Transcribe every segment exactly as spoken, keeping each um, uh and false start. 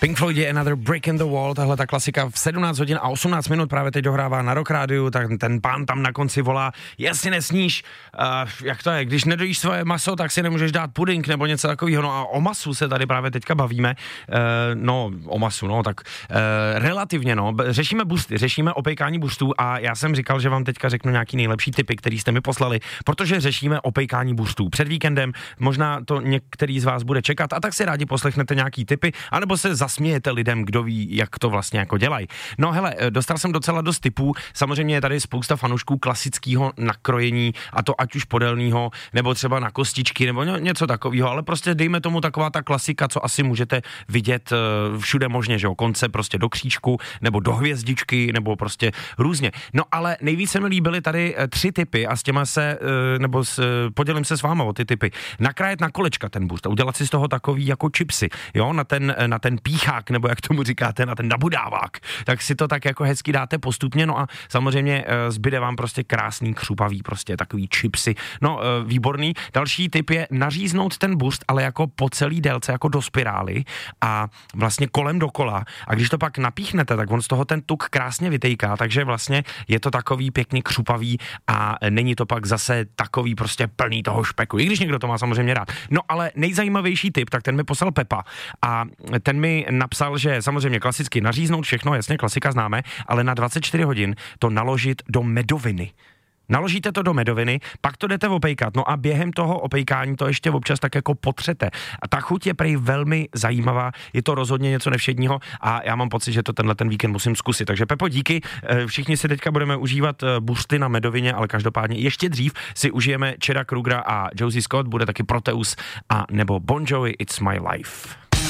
Pink Floyd, Another Break in the Wall, tahle ta klasika v sedmnáct hodin a osmnáct minut právě teď dohrává na Rock Rádiu, tak ten pán tam na konci volá, jestli nesníš, uh, jak to je, když nedojíš svoje maso, tak si nemůžeš dát puding nebo něco takového, no a o masu se tady právě teďka bavíme, uh, no o masu, no tak uh, relativně, no, řešíme busty, řešíme opejkání bustů a já jsem říkal, že vám teďka řeknu nějaký nejlepší tipy, který jste mi poslali, protože řešíme opejkání bustů před víkendem, možná to některý z vás bude čekat a tak si rádi poslechnete nějaký tipy, anebo se zasmějete lidem, kdo ví, jak to vlastně jako dělají. No hele, dostal jsem docela dost tipů, samozřejmě je tady spousta fanoušků klasického nakrojení, a to ať už podélného, nebo třeba na kostičky, nebo něco takového, ale prostě dejme tomu taková ta klasika, co asi můžete vidět všude možně, že jo, konce prostě do křížku, nebo do hvězdičky, nebo prostě různě. No ale nejvíc se mi líbily tady tři tipy a s těma se, nebo s, podělím se s váma o ty tipy. Nakrájet na kolečka ten bust a udělat si z toho takový jako chipsy, jo, na ten, na ten píchák, nebo jak tomu říkáte, na ten nabudávák, tak si to tak jako hezky dáte postupně, no a samozřejmě zbyde vám prostě krásný, křupavý, prostě takový chipsy, no výborný. Další tip je naříznout ten bust, ale jako po celý délce, jako do spirály a vlastně kolem dokola a když to pak napíchnete, tak on z toho ten tuk krásně vytejká, takže vlastně je to takový pěkně křupavý a není to pak zase takový prostě plný toho špeku, i když někdo to má samozřejmě rád. No ale nejzajímavější tip, tak ten mi poslal Pepa a ten mi napsal, že samozřejmě klasicky naříznout všechno, jasně, klasika známe, ale na dvacet čtyři hodin to naložit do medoviny. Naložíte to do medoviny, pak to jdete opejkat, no a během toho opejkání to ještě občas tak jako potřete. A ta chuť je prej velmi zajímavá, je to rozhodně něco nevšedního a já mám pocit, že to tenhle ten víkend musím zkusit. Takže Pepo, díky, všichni si teďka budeme užívat busty na medovině, ale každopádně ještě dřív si užijeme Chada Krugera a Josie Scott, bude taky Proteus a nebo Bon Jovi, It's My Life.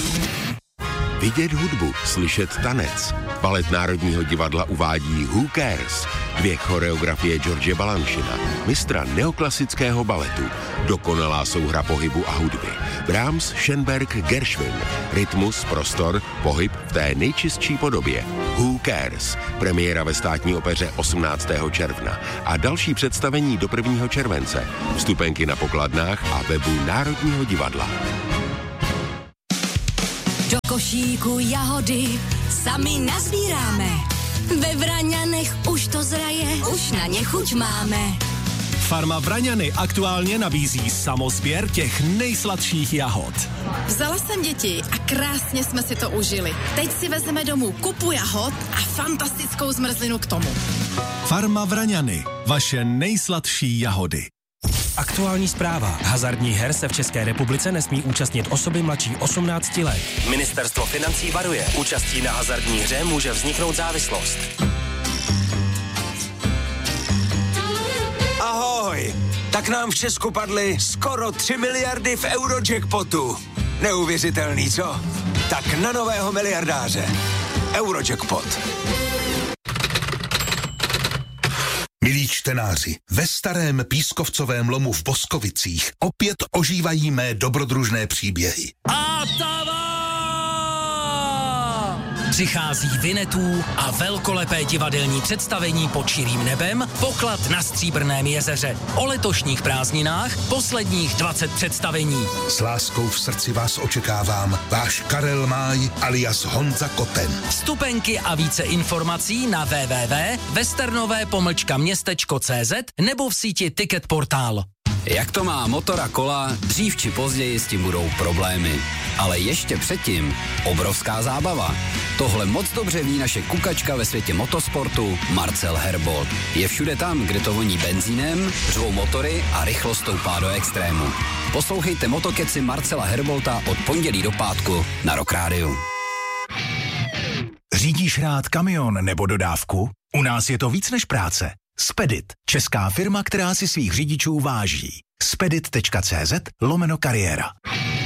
Vidět hudbu, slyšet tanec. Balet Národního divadla uvádí Who Cares? Dvě choreografie George Balanchina, mistra neoklasického baletu. Dokonalá souhra pohybu a hudby. Brahms, Schönberg, Gershwin. Rytmus, prostor, pohyb v té nejčistší podobě. Who Cares? Premiéra ve Státní opeře osmnáctého června a další představení do prvního července. Vstupenky na pokladnách a webu Národního divadla. Do košíku jahody sami nazbíráme. Ve Vraňanech už to zraje, už na ně chuť máme. Farma Vraňany aktuálně nabízí samozběr těch nejsladších jahod. Vzala jsem děti a krásně jsme si to užili. Teď si vezmeme domů kupu jahod a fantastickou zmrzlinu k tomu. Farma Vraňany, vaše nejsladší jahody. Aktuální zpráva. Hazardních her se v České republice nesmí účastnit osoby mladší osmnácti let. Ministerstvo financí varuje. Účastí na hazardní hře může vzniknout závislost. Ahoj! Tak nám v Česku padly skoro tři miliardy v Eurojackpotu. Neuvěřitelný, co? Tak na nového miliardáře. Eurojackpot. Milí čtenáři, ve starém pískovcovém lomu v Boskovicích opět ožívají mé dobrodružné příběhy. Atava! Přichází Vinetů a velkolepé divadelní představení pod širým nebem, Poklad na Stříbrném jezeře. O letošních prázdninách posledních dvacet představení. S láskou v srdci vás očekávám, váš Karel Máj alias Honza Koten. Vstupenky a více informací na w w w tečka westernové pomlčka městečko tečka cé zet nebo v síti Ticket Portál. Jak to má motor a kola, dřív či později s tím budou problémy. Ale ještě předtím obrovská zábava. Tohle moc dobře ví naše kukačka ve světě motosportu Marcel Herbold. Je všude tam, kde to voní benzínem, řvou motory a rychlost stoupá do extrému. Poslouchejte motokeci Marcela Herbolta od pondělí do pátku na Rock Rádiu. Řídíš rád kamion nebo dodávku? U nás je to víc než práce. Spedit, česká firma, která si svých řidičů váží. spedit tečka cé zet lomeno kariéra.